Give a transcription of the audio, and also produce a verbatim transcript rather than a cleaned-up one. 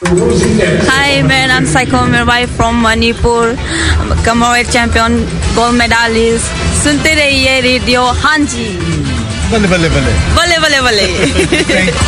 Hi, मेरा नाम psycho मिरवाई from Manipur, Commonwealth champion, gold medallist. सुनते रहिए रेडियो। हाँ जी, बल्ले बल्ले बल्ले बल्ले बल्ले बल्ले।